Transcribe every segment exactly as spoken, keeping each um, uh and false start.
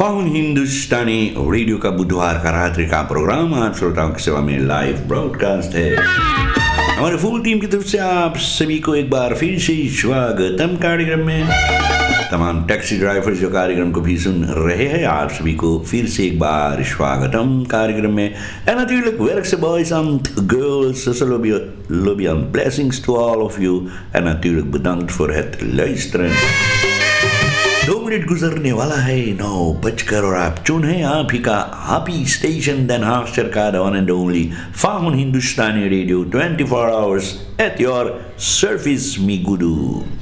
Faun हिंदुस्तानी radio का बुधवार का रात्रि का प्रोग्राम आप श्रोताओं की सेवा में लाइव ब्रॉडकास्ट है। हमारे फुल टीम की तरफ से आप सभी को एक बार फिर से स्वागतम कार्यक्रम में। तमाम टैक्सी ड्राइवर्स जो कार्यक्रम को भी सुन रहे हैं, आप सभी को फिर से एक बार स्वागतम कार्यक्रम में। En natuurlijk werkse boys and girls, Lobian blessings to all of you. En natuurlijk bedankt voor het luisteren. दो मिनट गुजरने वाला है नौ बजकर और आप चुन है आप ही का हैप्पी स्टेशन Den Haag का one and only faun Hindustani radio twenty four hours at your service मी गुरु।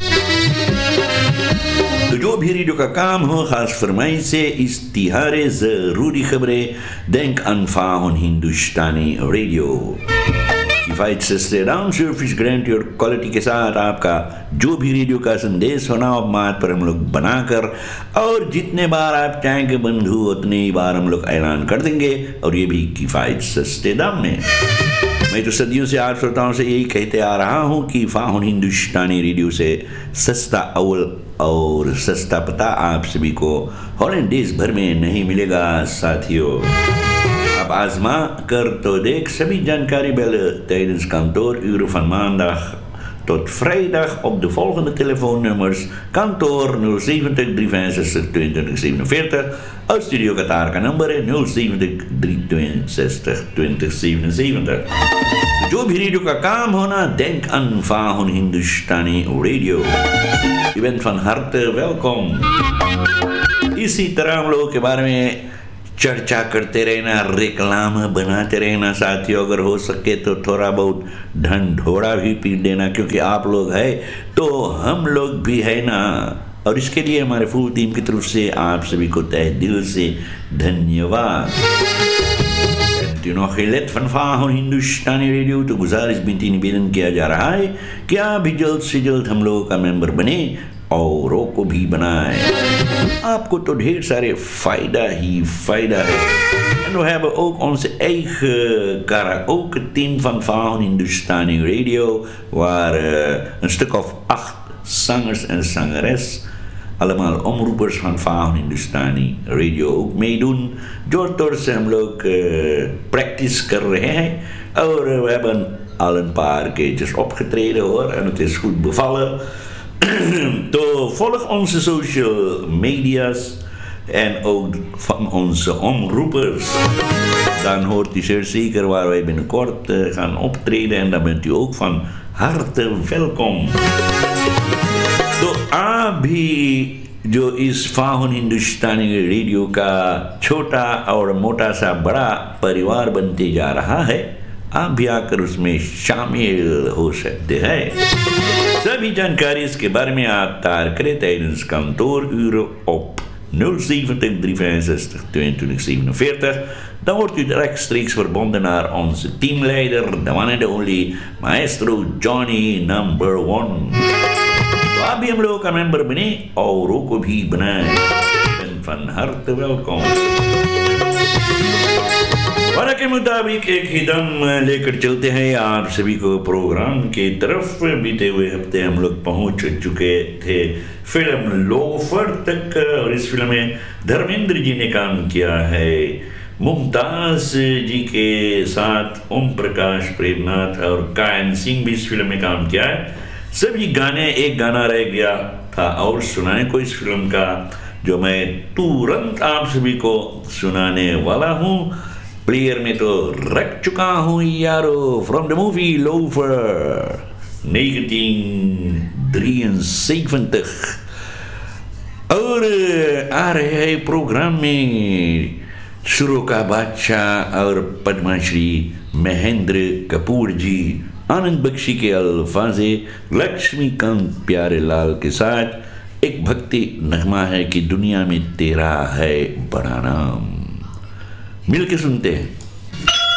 तो जो भी रेडियो का काम हो, खास फरमाइश से इश्तिहारे जरूरी खबरें, denk aan फाउन हिंदुस्तानी रेडियो। किफायत सस्ते डाउन सर्विस गारंटी और क्वालिटी के साथ आपका जो भी रेडियो का संदेश होना मात पर हम लोग बनाकर और जितने बार आप चाहेंगे बंधु उतने ही बार हम लोग ऐलान कर देंगे, और ये भी किफायत सस्ते दाम में। मैं तो सदियों से आप श्रोताओं से यही कहते आ रहा हूँ कि फाउन हिंदुस्तानी रेडियो से सस्ता अव्वल और सस्ता पता आप सभी को हॉलैंड देश भर में नहीं मिलेगा साथियों। आप आजमा कर तो देख। सभी जानकारी bellen tijdens kantooruren van maandag tot vrijdag op de volgende telefoonnummers. Kantoor nul zeven nul drie vijf zes twee zeven zeven. Uit Studio Qatar का नंबर है nul zeven nul drie zes twee twee zeven zeven. जो भी radio का काम होना, denk aan faun हिंदुस्तानी radio. Je bent van harte welkom। इसी तरह हम लोगों के बारे में चर्चा करते रहना, रिक्लाम बनाते रहना साथियों। अगर हो सके तो थोड़ा बहुत ढंढोड़ा भी पी देना, क्योंकि आप लोग है तो हम लोग भी है ना। और इसके लिए हमारे फुल टीम की तरफ से आप सभी को तहे दिल से धन्यवाद। nog geen lid van faun हिंदुस्तानी रेडियो तो गुजारिश बिनती निवेदन किया जा रहा है कि आप भी जल्द से जल्द हम लोगों का मेंबर बने औरों को भी बनाए। आपको तो ढेर सारे फायदा ही फायदा है। En we hebben ook onze eigen karaoke team van Faun Hindustani Radio, waar uh, een stuk of acht zangers en zangeres, allemaal omroepers van Faun Hindustani Radio ook meedoen. Door से हम लोग practice कर रहे हैं और we hebben al een paar keertjes opgetreden hoor, en het is goed bevallen. To volg onze social media's en ook van onze omroepers. Dan hoort u zeer zeker waar wij binnenkort uh, gaan optreden, en dan bent u ook van harte welkom. तो आप भी जो इस faun हिंदुस्तानी radio का छोटा और मोटा सा बड़ा परिवार बनते जा रहा है, आप भी आकर उसमें शामिल हो सकते हैं। सभी जानकारी इसके बारे में आप तार करें tijdens kantooruren op nul zeven nul drie vijf zes twee twee zeven zeven. Dan wordt u rechtstreeks verbonden naar onze teamleider, the one and only Maestro Johnny number one. तो आप भी हम लोगों का मेंबर बने औरों को भी बनाए। van harte welkom। वादा के मुताबिक एक ही दम लेकर चलते हैं आप सभी को प्रोग्राम की तरफ। बीते हुए हफ्ते हम लोग पहुंच चुके थे फिल्म लोफर तक, और इस फिल्म में धर्मेंद्र जी ने काम किया है, मुमताज जी के साथ ओम प्रकाश प्रेमनाथ और कायन सिंह भी इस फिल्म में काम किया है। सभी गाने, एक गाना रह गया था और सुनाने को इस फिल्म का, जो मैं तुरंत आप सभी को सुनाने वाला हूँ। प्लेयर में तो रख चुका हूँ यारो, from the movie loafer negentien drieënzeventig। और आ रहे हैं प्रोग्राम में सुरोका बादशाह और पद्माश्री महेंद्र कपूर जी, आनंद बख्शी के अल्फाजे, लक्ष्मीकांत प्यारेलाल के साथ एक भक्ति नगमा है कि दुनिया में तेरा है बड़ा नाम। मिलके सुनते हैं।